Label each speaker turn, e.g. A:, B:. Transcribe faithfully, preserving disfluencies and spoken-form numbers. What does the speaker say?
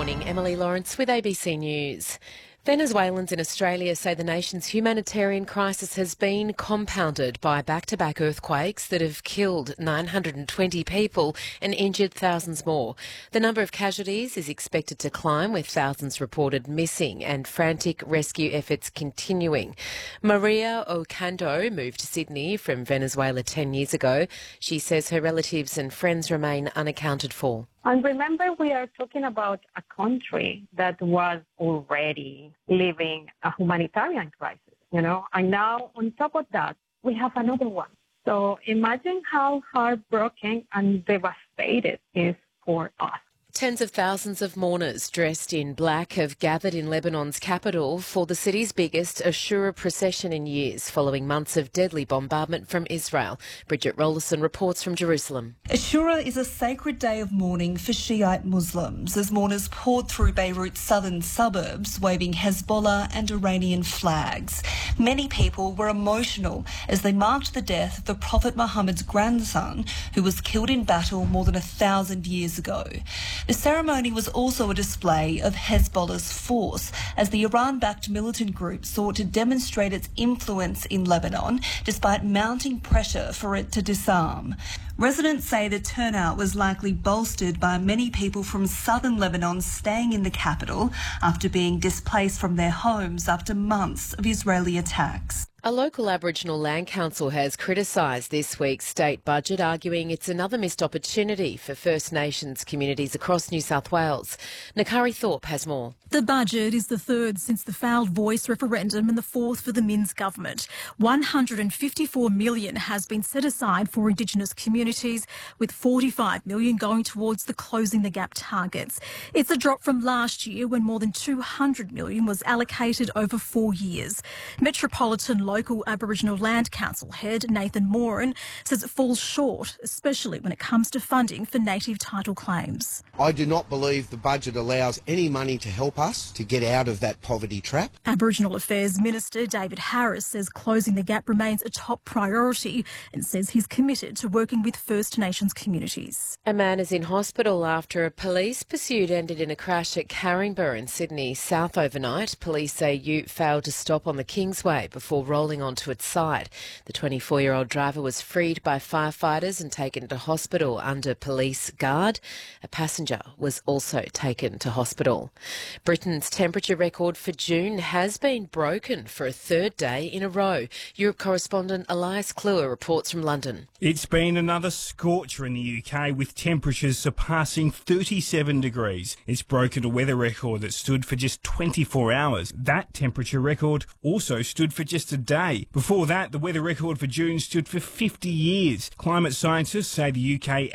A: morning, Emily Lawrence with A B C News. Venezuelans in Australia say the nation's humanitarian crisis has been compounded by back-to-back earthquakes that have killed nine hundred twenty people and injured thousands more. The number of casualties is expected to climb, with thousands reported missing and frantic rescue efforts continuing. Maria Ocando moved to Sydney from Venezuela ten years ago. She says her relatives and friends remain unaccounted for.
B: And remember, we are talking about a country that was already living a humanitarian crisis, you know, and now on top of that, we have another one. So imagine how heartbroken and devastated it is for us.
A: Tens of thousands of mourners dressed in black have gathered in Lebanon's capital for the city's biggest Ashura procession in years, following months of deadly bombardment from Israel. Bridget Rollerson reports from Jerusalem.
C: Ashura is a sacred day of mourning for Shiite Muslims as mourners poured through Beirut's southern suburbs, waving Hezbollah and Iranian flags. Many people were emotional as they marked the death of the Prophet Muhammad's grandson, who was killed in battle more than a thousand years ago. The ceremony was also a display of Hezbollah's force, as the Iran-backed militant group sought to demonstrate its influence in Lebanon, despite mounting pressure for it to disarm. Residents say the turnout was likely bolstered by many people from southern Lebanon staying in the capital after being displaced from their homes after months of Israeli attacks.
A: A local Aboriginal land council has criticised this week's state budget, arguing it's another missed opportunity for First Nations communities across New South Wales. Nakari Thorpe has more.
D: The budget is the third since the failed voice referendum and the fourth for the Minns government. one hundred fifty-four million dollars has been set aside for Indigenous communities, with forty-five million dollars going towards the Closing the Gap targets. It's a drop from last year, when more than two hundred million dollars was allocated over four years. Metropolitan Local Aboriginal Land Council head Nathan Moran says it falls short, especially when it comes to funding for native title claims.
E: I do not believe the budget allows any money to help us to get out of that poverty trap.
D: Aboriginal Affairs Minister David Harris says Closing the Gap remains a top priority and says he's committed to working with First Nations communities.
A: A man is in hospital after a police pursuit ended in a crash at Caringbah in Sydney South overnight. Police say Ute failed to stop on the Kingsway before rolling onto its side. The twenty-four-year-old driver was freed by firefighters and taken to hospital under police guard. A passenger was also taken to hospital. Britain's temperature record for June has been broken for a third day in a row. Europe correspondent Elias Kluwer reports from London.
F: It's been another scorcher in the U K, with temperatures surpassing thirty-seven degrees. It's broken a weather record that stood for just twenty-four hours. That temperature record also stood for just a day. Before that, the weather record for June stood for fifty years. Climate scientists say the U K